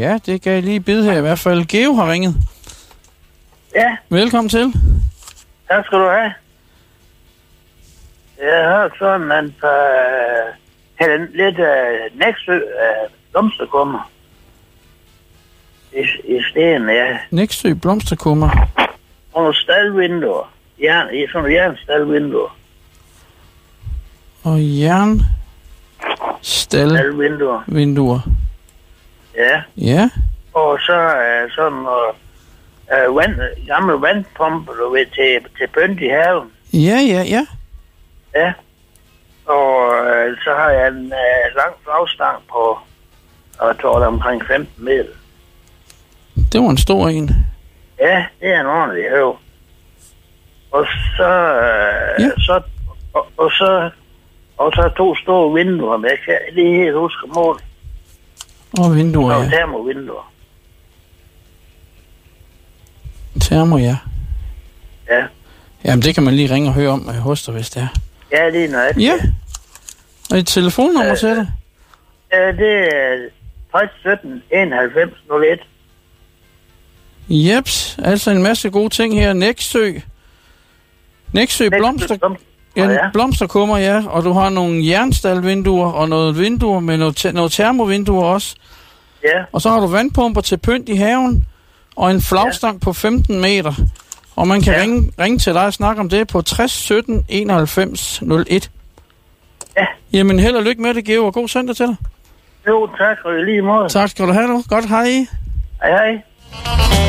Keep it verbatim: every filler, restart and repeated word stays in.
Ja, det kan jeg lige bide her i hvert fald. Geo har ringet. Ja. Velkommen til. Tak skal du have. Jeg har hørt sådan, man kan uh, lidt uh, Nexø af uh, blomsterkummer. I, I sten, ja. Nexø blomsterkummer. Og nogle staldvinduer. Jern, I sådan nogle jernstaldvinduer. Og jern... Staldvinduer. Vinduer. Ja. Ja. Og så er uh, sådan noget uh, vand, gammel vandpumpe, du ved, til, til pynt i haven. Ja, ja, ja. Ja. Og uh, så har jeg en uh, lang flagstang på, og jeg tror, det er omkring femten meter. Det var en stor en. Ja, det er en ordentlig høv. Og så, uh, ja. så og, og så og så to store vinduer, men jeg kan lige helt huske mål. Og vinduer, og ja. termovinduer. Termo, ja. Ja. Jamen, det kan man lige ringe og høre om uh, hos dig, hvis det er. Ja, det er noget. Ja. Og et telefonnummer uh, til det? Ja, det er tres sytten enoghalvfems nul et. Jeps, altså en masse gode ting her. Nexø. Nexø blomster... blomster. Ja, ja, blomsterkummer, ja. Og du har nogle jernstaldvinduer og noget vinduer med noget, te- noget termovinduer også. Ja. Og så har du vandpumper til pynt i haven og en flagstang ja. på femten meter. Og man kan ja. ringe, ringe til dig og snakke om det på tres sytten enoghalvfems nul et. Ja. Jamen, held og lykke med det, Geo, og god søndag til dig. Jo, tak, og i lige måde. Tak skal du have, du. Godt, hej. Hej, hej.